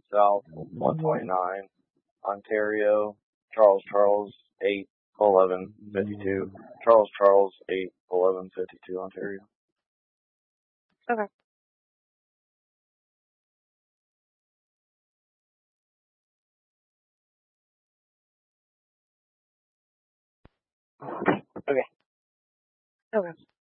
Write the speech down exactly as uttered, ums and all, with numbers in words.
South, one twenty-nine, Ontario, Charles Charles, eight eleven fifty-two, Charles Charles, eight eleven fifty-two, Ontario. Okay. Okay. Okay.